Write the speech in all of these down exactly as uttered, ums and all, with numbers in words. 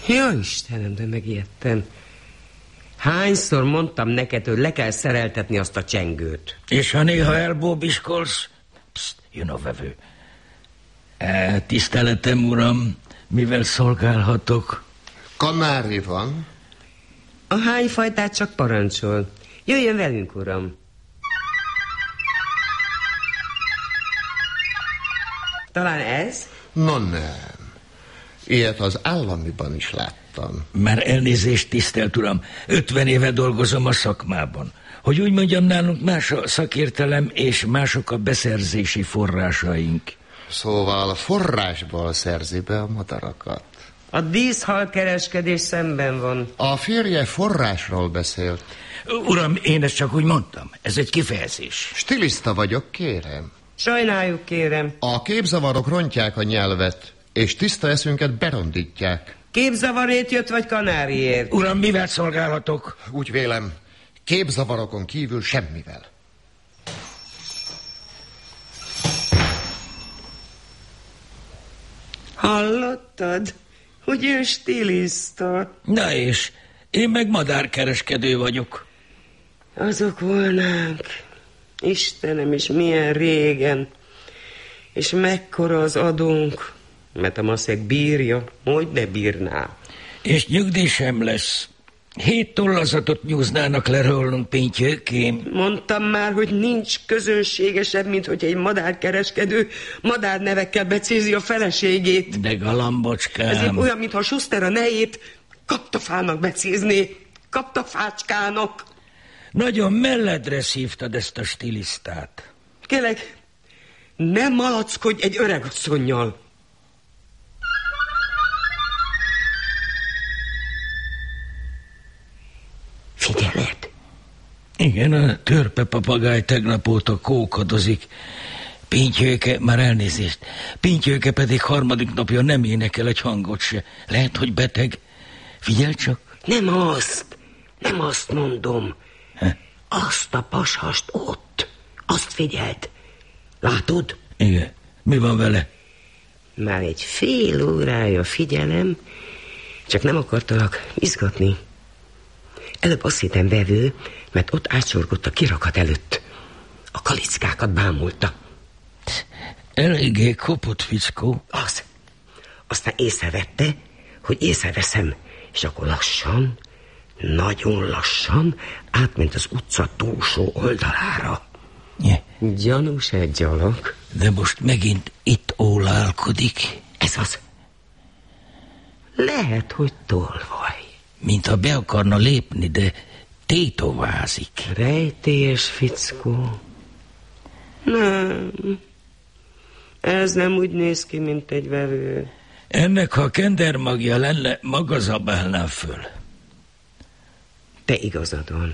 Jó Istenem, de megijedtem. Hányszor mondtam neked, hogy le kell szereltetni azt a csengőt? És ha néha elbóbiskolsz, pszt, jön a vevő. E, tiszteletem, uram, mivel szolgálhatok? Kanári van. A hányfajtát csak parancsol. Jöjjön velünk, uram. Talán ez? No nem. Ilyet az államiban is láttam. Már elnézést, tisztelt uram. Ötven éve dolgozom a szakmában. Hogy úgy mondjam, nálunk más a szakértelem és mások a beszerzési forrásaink. Szóval forrásból szerzi be a madarakat. A díszhalkereskedés szemben van. A férje forrásról beszélt. Uram, én ezt csak úgy mondtam. Ez egy kifejezés. Stiliszta vagyok, kérem. Sajnáljuk, kérem. A képzavarok rontják a nyelvet, és tiszta eszünket berondítják. Képzavarért jött, vagy kanáriért? Uram, mivel szolgálhatok? Úgy vélem, képzavarokon kívül semmivel. Hallottad, hogy ő stiliszta? Na és, én meg madárkereskedő vagyok. Azok volnánk. Istenem, és milyen régen. És mekkora az adónk. Mert a maszek bírja, hogy ne bírná. És nyugdíj sem lesz. Hét tollazatot nyúznának le rólunk, Pintyőkém. Mondtam már, hogy nincs közönségesebb, mint hogy egy madárkereskedő madárnevekkel becézi a feleségét. De galambocskám. Ezért olyan, mintha Schuster a nejét kaptafának becézné. Kaptafácskának. Nagyon melledre szívtad ezt a stilisztát. Kérlek, ne malackodj egy öregasszonnyal. Figyeled? Igen, a törpe papagáj tegnap óta kókadozik. Pintyőke, már elnézést, Pintyőke pedig harmadik napja nem énekel egy hangot se. Lehet, hogy beteg. Figyelj csak. Nem azt, nem azt mondom. He? Azt a pashast ott. Azt figyeld. Látod? Igen. Mi van vele? Már egy fél órája figyelem, csak nem akartalak izgatni. Előbb azt hittem vevő, mert ott átsorgott a kirakat előtt. A kalickákat bámulta. Eléggé kopott fickó. Az. Aztán észrevette, hogy észreveszem, és akkor lassan, nagyon lassan átment az utca túlsó oldalára. Nye. Gyanús egy gyalog. De most megint itt ólálkodik. Ez az. Lehet, hogy tolvaj. Mintha be akarna lépni, de tétovázik. Rejtélyes fickó. Nem. Ez nem úgy néz ki, mint egy vevő. Ennek, ha kendermagja lenne, maga zabálná föl. Te igazad van.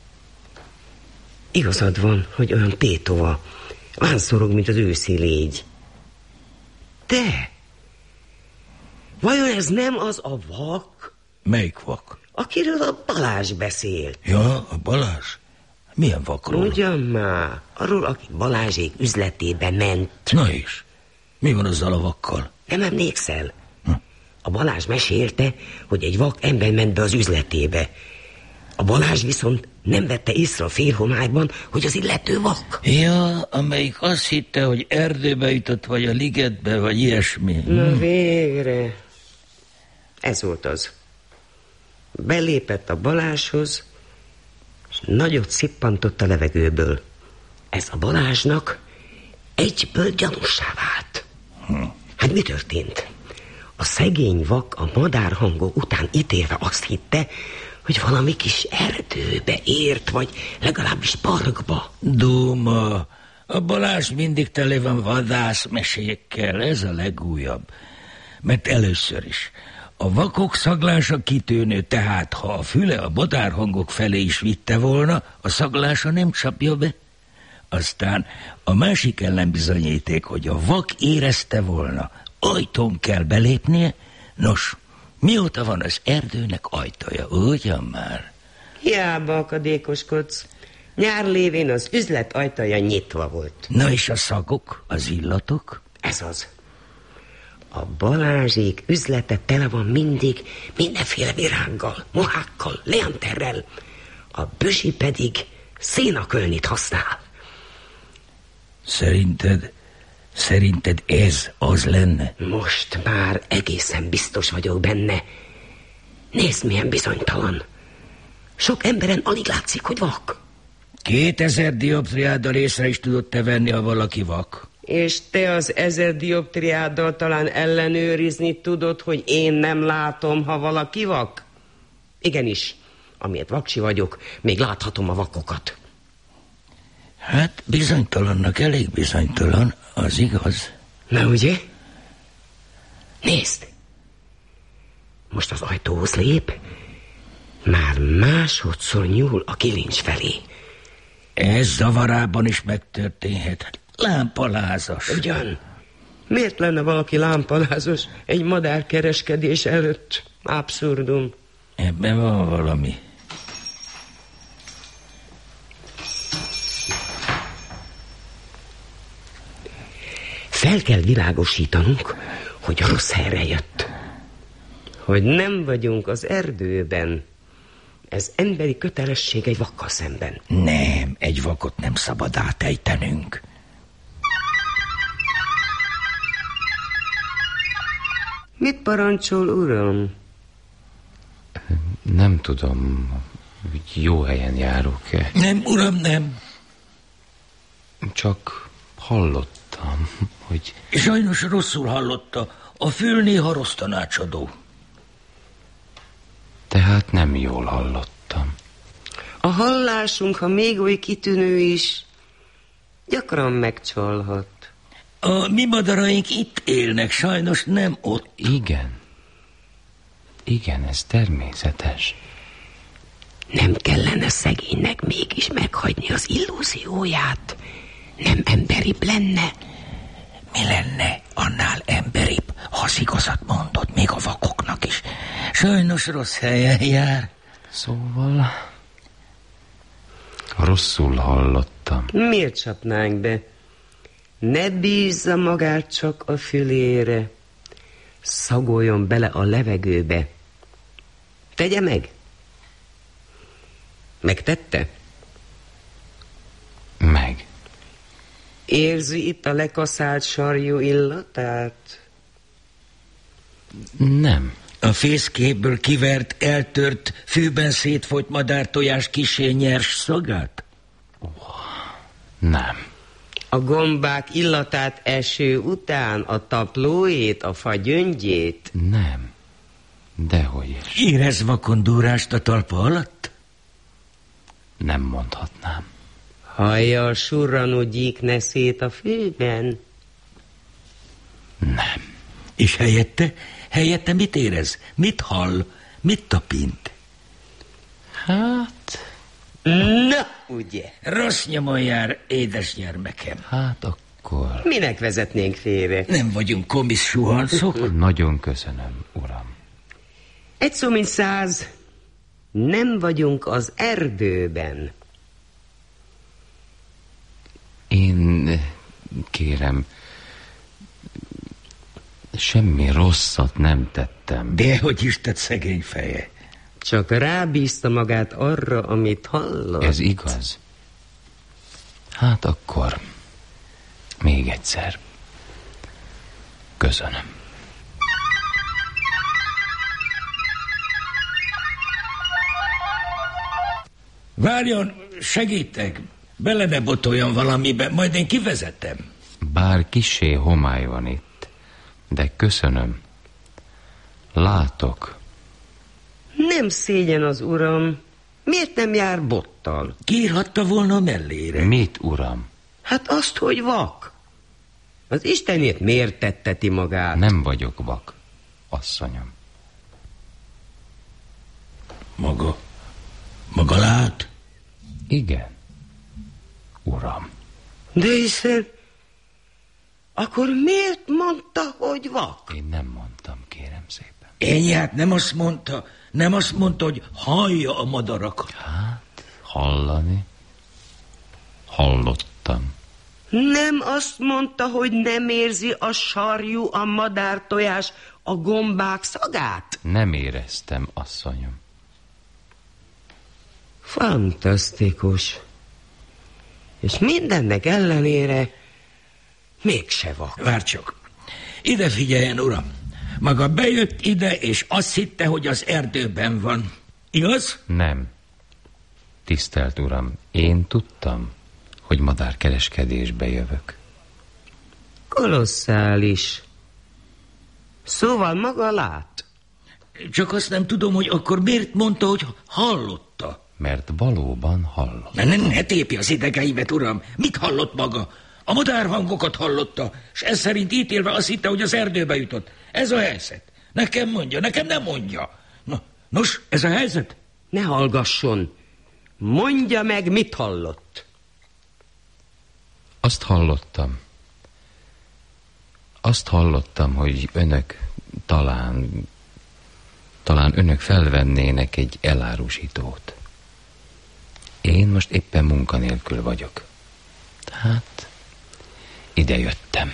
Igazad van, hogy olyan tétova. Vánszorog, mint az őszi légy. De vajon ez nem az a vak? Melyik vak? Akiről a Balázs beszélt. Ja, a Balázs? Milyen vakról? Ugyan már, arról, aki Balázsék üzletébe ment. Na is, mi van azzal a vakkal? Nem emlékszel? Hm. A Balázs mesélte, hogy egy vak ember ment be az üzletébe. A Balázs viszont nem vette észre a félhomályban, hogy az illető vak. Ja, amelyik azt hitte, hogy erdőbe jutott, vagy a ligetbe, vagy ilyesmi. Na hm. végre. Ez volt az. Belépett a Balázshoz, és nagyot szippantott a levegőből. Ez a Balázsnak egyből gyanússá vált. Hm. Hát mi történt? A szegény vak a madárhangok után ítélve azt hitte, hogy valami kis erdőbe ért, vagy legalábbis parkba. Duma, a Balázs mindig tele van vadászmesékkel, ez a legújabb. Mert először is a vakok szaglása kitűnő, tehát ha a füle a madárhangok felé is vitte volna, a szaglása nem csapja be. Aztán a másik ellenbizonyíték, hogy a vak érezte volna, ajtón kell belépnie. Nos, mióta van az erdőnek ajtaja, ugyan már? Hiába akadékoskodsz. Nyár lévén az üzlet ajtaja nyitva volt. Na és a szagok, az illatok? Ez az. A Balázsék üzlete tele van mindig mindenféle virággal, mohákkal, leanterrel. A Bözsi pedig szénakölnit használ. Szerinted, szerinted ez az lenne? Most már egészen biztos vagyok benne. Nézd, milyen bizonytalan. Sok emberen alig látszik, hogy vak. Kétezer dioptriáddal észre is tudod te venni, ha valaki vak. És te az ezer dioptriáddal talán ellenőrizni tudod, hogy én nem látom, ha valaki vak? Igenis, amiért vaksi vagyok, még láthatom a vakokat. Hát bizonytalannak elég bizonytalan, az igaz. Na ugye? Nézd! Most az ajtóhoz lép, már másodszor nyúl a kilincs felé. Ez zavarában is megtörténhet. Lámpalázas. Ugyan? Miért lenne valaki lámpalázos egy madárkereskedés előtt? Abszurdum. Ebben van valami. Fel kell világosítanunk, hogy a rossz helyre jött. Hogy nem vagyunk az erdőben. Ez emberi kötelesség egy vakkal szemben. Nem, egy vakot nem szabad átejtenünk. Mit parancsol, uram? Nem tudom, hogy jó helyen járok-e. Nem, uram, nem. Csak hallottam, hogy... Sajnos rosszul hallotta. A fül néha rossz tanácsadó. Tehát nem jól hallottam. A hallásunk, ha még oly kitűnő is, gyakran megcsalhat. A mi madaraink itt élnek, sajnos nem ott. Igen. Igen, ez természetes. Nem kellene szegénynek mégis meghagyni az illúzióját? Nem emberibb lenne? Mi lenne annál emberibb, ha az igazat mondod, még a vakoknak is? Sajnos rossz helyen jár. Szóval... rosszul hallottam. Miért csapnánk be? Ne bízza magát csak a fülére. Szagoljon bele a levegőbe. Tegye meg? Megtette? Meg. Érzi itt a lekaszált sarjú illatát? Nem. A fészkéből kivert, eltört, fűben szétfolyt madártojás kissé nyers szagát? Nem. A gombák illatát eső után, a taplóét, a fa gyöngyét? Nem. Dehogy is. Érez vakondúrást a talpa alatt? Nem mondhatnám. Hallja a surranó gyíkneszét a fűben? Nem. És helyette? Helyette mit érez? Mit hall? Mit tapint? Hát... Na, ugye? Rossz nyomon jár, édes gyermekem. Hát akkor... Minek vezetnénk félre? Nem vagyunk komisz suhancok? Nagyon köszönöm, uram. Egy szó mint száz. Nem vagyunk az erdőben. Én kérem, semmi rosszat nem tettem. Dehogy is tett szegény feje. Csak rábízta magát arra, amit hallott. Ez igaz. Hát akkor még egyszer. Köszönöm. Várjon, segítek. Bele ne botoljon valamibe, majd én kivezetem. Bár kissé homály van itt, de köszönöm. Látok. Nem szégyen az uram. Miért nem jár bottal? Kiírhatta volna a mellére. Mit, uram? Hát azt, hogy vak. Az Istenért miért tetteti magát? Nem vagyok vak, asszonyom. Maga, maga lát? Igen, uram. De hiszen... Akkor miért mondta, hogy vak? Én nem mondtam, kérem szépen. Ennyi, hát nem azt mondta, nem azt mondta, hogy hallja a madarakat. Hát, hallani? Hallottam. Nem azt mondta, hogy nem érzi a sarjú, a madártojás, a gombák szagát? Nem éreztem, asszonyom. Fantasztikus. És mindennek ellenére mégse vak. Várj csak. Ide figyeljen, uram. Maga bejött ide, és azt hitte, hogy az erdőben van. Igaz? Nem. Tisztelt uram, én tudtam, hogy madárkereskedésbe jövök. Kolosszális. Szóval maga lát. Csak azt nem tudom, hogy akkor miért mondta, hogy hallotta. Mert valóban hallom. Ne, ne, ne tépi az idegeimet, uram. Mit hallott maga? A madárhangokat hallotta, és ez szerint ítélve azt hitte, hogy az erdőbe jutott. Ez a helyzet. Nekem mondja, nekem nem mondja. Na, nos, ez a helyzet? Ne hallgasson. Mondja meg, mit hallott. Azt hallottam. Azt hallottam, hogy önök talán, talán önök felvennének egy elárusítót. Én most éppen munkanélkül vagyok. Tehát ide jöttem.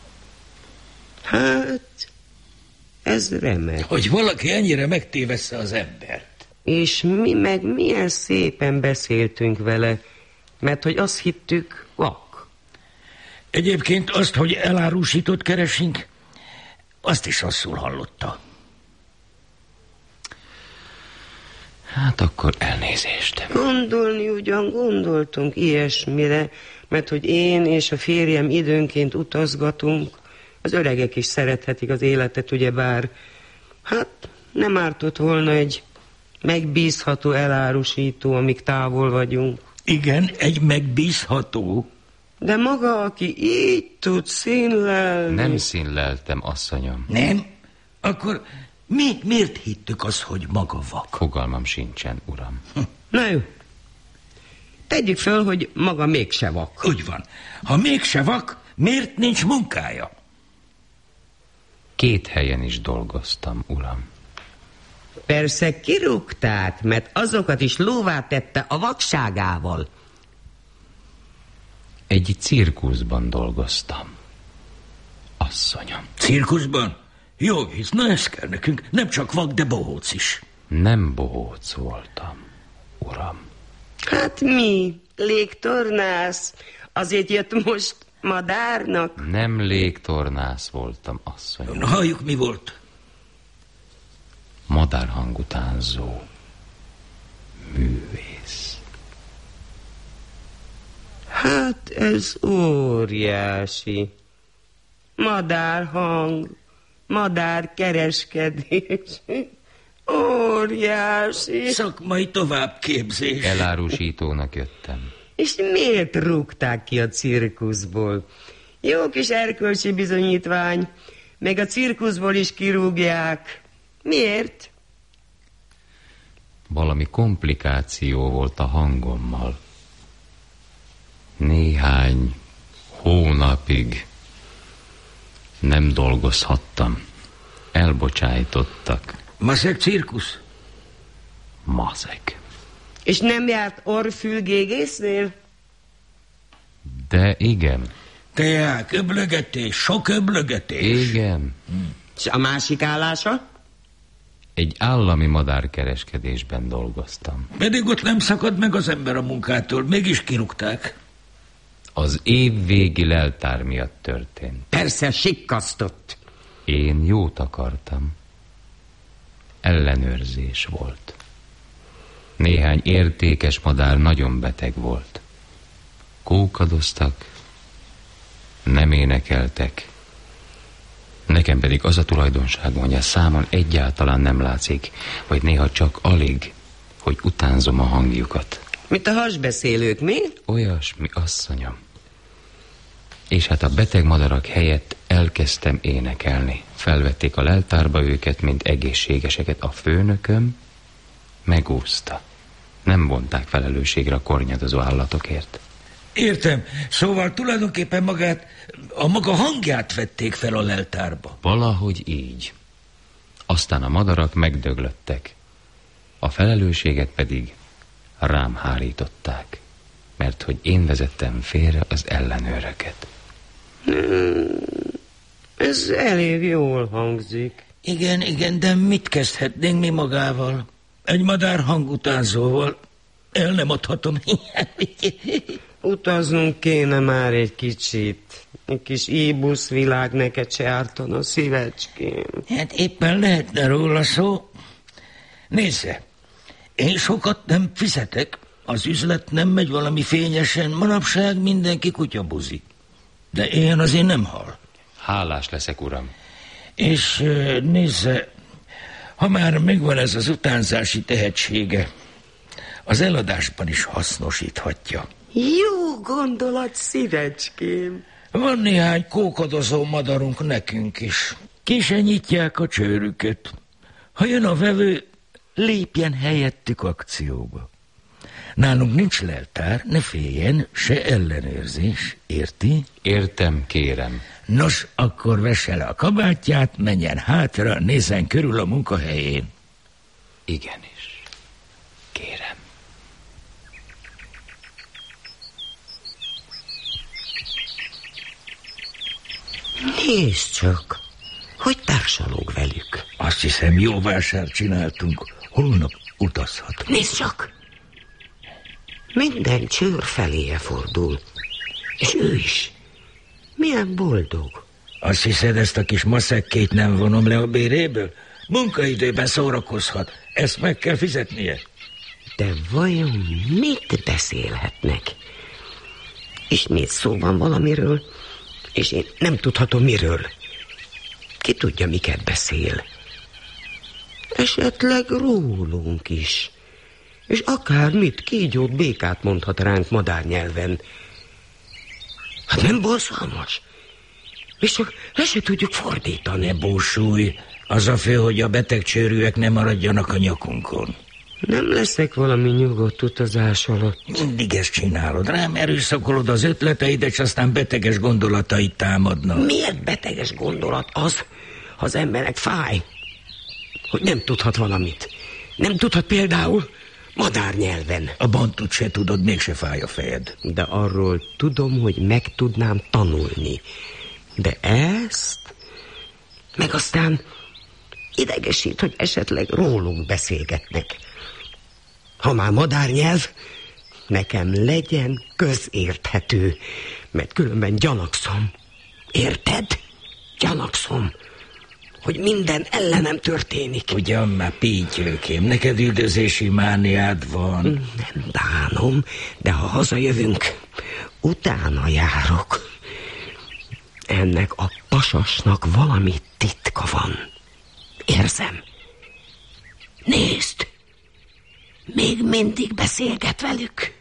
Hát, ez remek. Hogy valaki ennyire megtévessze az embert. És mi meg milyen szépen beszéltünk vele, mert hogy azt hittük, vak. Egyébként azt, hogy elárusítót keresünk, azt is rosszul hallotta. Hát akkor elnézést. Gondolni ugyan gondoltunk ilyesmire, mert hogy én és a férjem időnként utazgatunk, az öregek is szerethetik az életet, ugyebár. Hát nem ártott volna egy megbízható elárusító, amíg távol vagyunk. Igen, egy megbízható. De maga, aki így tud színlelni... Nem színleltem, asszonyom. Nem? Akkor mi, miért hittük azt, hogy maga vak? Fogalmam sincsen, uram. Na jó. Tegyük föl, hogy maga mégse vak. Úgy van. Ha mégse vak, miért nincs munkája? Két helyen is dolgoztam, uram. Persze kirúgták, mert azokat is lóvá tette a vakságával. Egy cirkuszban dolgoztam, asszonyom. Cirkuszban? Jó hisz, na ez kell nekünk. Nem csak vak, de bohóc is. Nem bohóc voltam, uram. Hát mi? Légtornász? Azért jött most madárnak? Nem légtornász voltam, asszonyom. Na, halljuk, mi volt? Madárhangutánzó művész. Hát ez óriási. Madárhang, madárkereskedés. Óriási. Szakmai továbbképzés. Elárusítónak jöttem. És miért rúgták ki a cirkuszból? Jó kis erkölcsi bizonyítvány, meg a cirkuszból is kirúgják. Miért? Valami komplikáció volt a hangommal. Néhány hónapig nem dolgozhattam. Elbocsájtottak. Maszek cirkusz? Maszek. És nem járt orrfülgégésznél? De igen. Teák, öblögetés, sok öblögetés. Igen. És a másik állása? Egy állami madárkereskedésben dolgoztam. Pedig ott nem szakad meg az ember a munkától, mégis kirúgták. Az évvégi leltár miatt történt. Persze sikkasztott. Én jót akartam. Ellenőrzés volt. Néhány értékes madár nagyon beteg volt. Kókadoztak, nem énekeltek. Nekem pedig az a tulajdonságom, hogy a számon egyáltalán nem látszik, vagy néha csak alig, hogy utánzom a hangjukat. Mint a hasbeszélők, mi? Olyasmi, asszonyom. És hát a beteg madarak helyett elkezdtem énekelni. Felvették a leltárba őket, mint egészségeseket. A főnököm megúszta. Nem vonták felelősségre a kornyadozó állatokért. Értem. Szóval tulajdonképpen magát, a maga hangját vették fel a leltárba. Valahogy így. Aztán a madarak megdöglöttek. A felelősséget pedig rám hárították. mert hogy én vezettem félre az ellenőröket. Hmm, ez elég jól hangzik. Igen, igen, de mit kezdhetnénk mi magával? Egy madár hangutánzóval. El nem adhatom. Utaznunk kéne már egy kicsit. Egy kis íbusz világ neked se ártana, szívecském. Hát éppen lehetne róla szó. Nézze, én sokat nem fizetek. Az üzlet nem megy valami fényesen. Manapság mindenki kutyabuzik. De én azért nem hal. Hálás leszek, uram. És nézze, ha már megvan ez az utánzási tehetsége, az eladásban is hasznosíthatja. Jó gondolat, szívecském. Van néhány kókadozó madarunk nekünk is. Ki se nyitják a csőrüket. Ha jön a vevő, lépjen helyettük akcióba. Nálunk nincs leltár, ne féljen, se ellenőrzés, érti? Értem, kérem. Nos, akkor vesse le a kabátját, menjen hátra, nézzen körül a munkahelyén. Igenis, kérem. Nézd csak, hogy társalog velük. Azt hiszem, jó vásárt csináltunk. Holnap utazhat. Nézd csak! Minden csőr feléje fordul. És ő is. Milyen boldog. Azt hiszed, ezt a kis maszekkét nem vonom le a béréből? Munkaidőben szórakozhat. Ezt meg kell fizetnie. De vajon mit beszélhetnek? Ismét szó van valamiről, és én nem tudhatom miről. Ki tudja, miket beszél? Esetleg rólunk is. És akármit, kígyót, békát mondhat ránk madárnyelven. Hát nem borzalmas? És csak le se tudjuk fordítani. Ne búsulj, az a fő, hogy a betegcsőrűek ne maradjanak a nyakunkon. Nem leszek valami nyugodt utazás alatt. Mindig ezt csinálod, rám erőszakolod az ötleteid, és aztán beteges gondolataid támadnak. Miért beteges gondolat az, ha az emberek fáj? Hogy nem tudhat valamit. Nem tudhat például madárnyelven. A bantut se tudod, mégse fáj a fejed. De arról tudom, hogy meg tudnám tanulni. De ezt... Meg aztán idegesít, hogy esetleg rólunk beszélgetnek. Ha már madárnyelv, nekem legyen közérthető, mert különben gyanakszom. Érted? Gyanakszom, hogy minden ellenem történik. Ugyan már, pítyőkém, neked üldözési mániád van. Nem bánom, de ha hazajövünk, utána járok. Ennek a pasasnak valami titka van. Érzem. Nézd! Még mindig beszélget velük.